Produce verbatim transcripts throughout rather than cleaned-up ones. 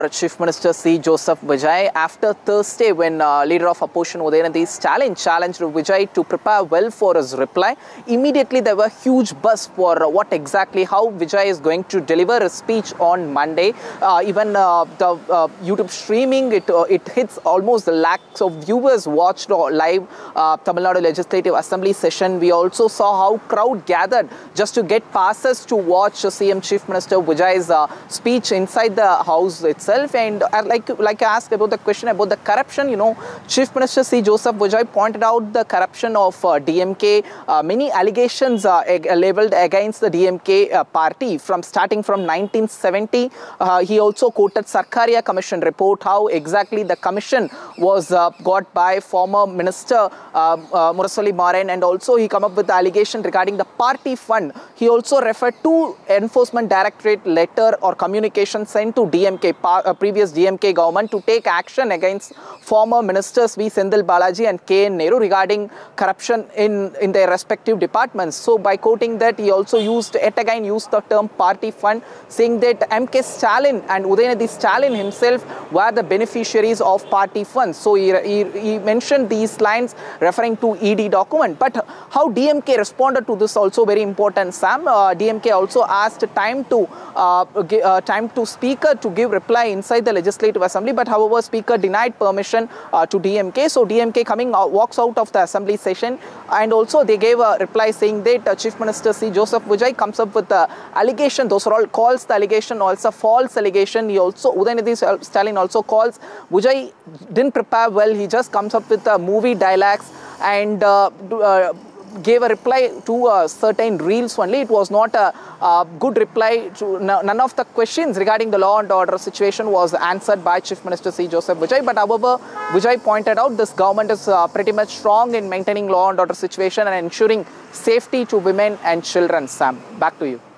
Chief Minister C. Joseph Vijay after Thursday when uh, leader of opposition Udayanidhi Stalin challenged Vijay to prepare well for his reply. Immediately there were huge buzz for uh, what exactly how Vijay is going to deliver his speech on Monday. Uh, even uh, the uh, YouTube streaming it uh, it hits almost lakhs of viewers watched live uh, Tamil Nadu Legislative Assembly session. We also saw how crowd gathered just to get passes to watch C M Chief Minister Vijay's uh, speech inside the house itself. And uh, like like I asked about the question about the corruption, you know, Chief Minister C. Joseph Vijay pointed out the corruption of uh, D M K. Uh, many allegations are uh, labelled against the D M K uh, party from starting from nineteen seventy. Uh, he also quoted Sarkaria Commission report, how exactly the commission was uh, got by former Minister uh, uh, Murasali Maran, and also he come up with the allegation regarding the party fund. He also referred to Enforcement Directorate letter or communication sent to D M K, uh, previous D M K government, to take action against former ministers V. Sendil Balaji and K N Nehru regarding corruption in, in their respective departments. So by quoting that, he also used, yet again used the term party fund, saying that M K Stalin and Udayanidhi Stalin himself were the beneficiaries of party funds. So he, he, he mentioned these lines referring to E D document. But how D M K responded to this also very important, Sam. Uh, D M K also asked time to uh, give, uh, time to speaker to give reply inside the Legislative Assembly, but however speaker denied permission uh, to D M K. So D M K coming out, walks out of the assembly session, and also they gave a reply saying that uh, Chief Minister C. Joseph Vijay comes up with the allegation. Those are all calls the allegation also false allegation. He also Udayanidhi Stalin also calls Vijay didn't prepare well. He just comes up with uh, movie dialogues and uh, uh, gave a reply to uh, certain reels only. It was not a, a good reply to none of the questions regarding the law and order situation was answered by Chief Minister C. Joseph Vijay. But however, Vijay pointed out this government is uh, pretty much strong in maintaining law and order situation and ensuring safety to women and children. Sam, back to you.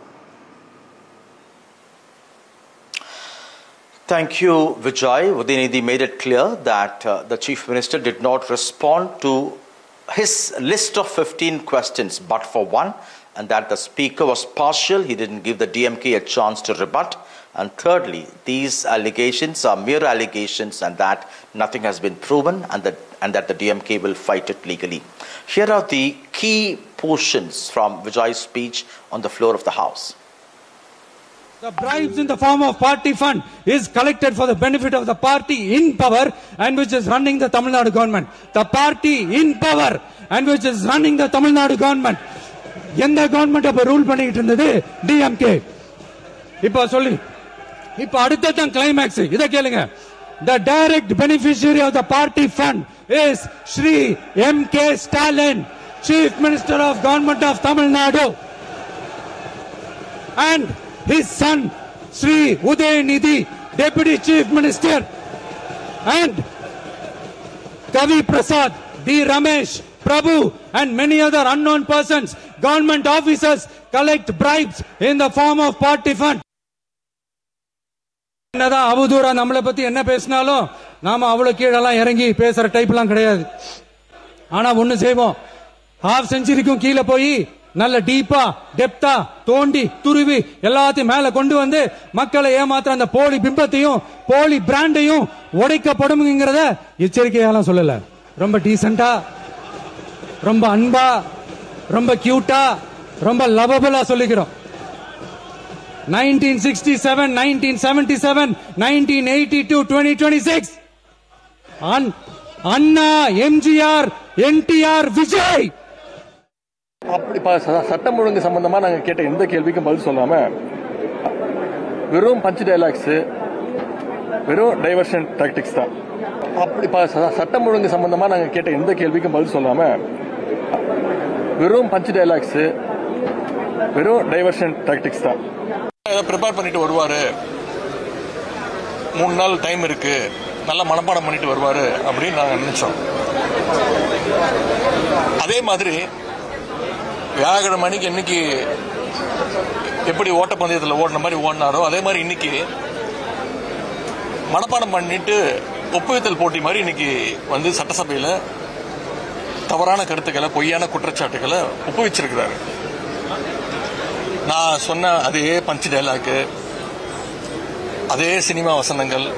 Thank you, Vijay. Udayanidhi made it clear that uh, the Chief Minister did not respond to his list of fifteen questions but for one, and that the Speaker was partial. He didn't give the D M K a chance to rebut. And thirdly, these allegations are mere allegations and that nothing has been proven, and that, and that the D M K will fight it legally. Here are the key portions from Vijay's speech on the floor of the House. The bribes in the form of party fund is collected for the benefit of the party in power and which is running the Tamil Nadu government. The party in power and which is running the Tamil Nadu government. எந்த government அப்ப rule பண்ணிட்டு இருந்தது? D M K. இப்ப சொல்லி இப்ப அடுத்ததான் climax. இத கேளுங்க. The direct beneficiary of the party fund is Shri M K Stalin, Chief Minister of Government of Tamil Nadu, and his son Shri Udayanidhi, Deputy Chief Minister, and Kavi Prasad, D. Ramesh, Prabhu, and many other unknown persons, government officers, collect bribes in the form of party fund. என்னதான் அவதூறா நம்மளை பத்தி என்ன பேசினாலும் நாம அவ்வளவு கீழெல்லாம் இறங்கி பேசுற டைப்லாம் கிடையாது. ஆனா ஒண்ணு செய்வோம், ஹாஃப் செஞ்சுரிக்கும் கீழே போய் நல்ல டீப்பா டெப்தா தோண்டி துருவி எல்லாத்தையும் மேல கொண்டு வந்து மக்களை ஏமாத்துற அந்த போலி பிம்பத்தையும் போலி பிராண்டையும் உடைக்கப்படும்ங்கிறத எச்சரிக்கையாலாம் சொல்லல. ரொம்ப டீசென்டா, ரொம்ப அன்பா, ரொம்ப கியூட்டா, ரொம்ப லவபிளா சொல்லிக்கிறோம். nineteen sixty-seven, nineteen seventy-seven, nineteen eighty-two, twenty twenty-six அண்ணா, எம்ஜிஆர், என்டிஆர், விஜய். அப்படி சட்டம் ஒழுங்கு சம்பந்தமா நாங்க கேட்ட எந்த கேள்விக்கும் பதில் சொல்லாம வெறும் பஞ்ச் டைலாக்ஸ், வெறும் டைவர்ஷன் டாக்டிக்ஸ் தான். அப்படி சட்டம் ஒழுங்கு சம்பந்தமா நாங்க கேட்ட எந்த கேள்விக்கும் பதில் சொல்லாம வெறும் பஞ்ச் டைலாக்ஸ், வெறும் டைவர்ஷன் டாக்டிக்ஸ் தான். ப்ரிப்பேர் பண்ணிட்டு வருவாரு, மூணு நாள் டைம் இருக்கு, நல்லா மனப்பாடம் பண்ணிட்டு வருவாரு அப்படின்னு நாங்க நினைச்சோம். அதே மாதிரி வியாழக்கிழமை அன்னைக்கு இன்னைக்கு எப்படி ஓட்டப்பந்தயத்தில் ஓடின மாதிரி ஓடினாரோ அதே மாதிரி இன்னைக்கு மனப்பாடம் பண்ணிட்டு ஒப்புவித்தல் போட்டி மாதிரி இன்னைக்கு வந்து சட்டசபையில் தவறான கருத்துக்களை, பொய்யான குற்றச்சாட்டுகளை ஒப்புவிச்சிருக்கிறாரு. நான் சொன்ன அதே பஞ்ச் டைலாக், அதே சினிமா வசனங்கள்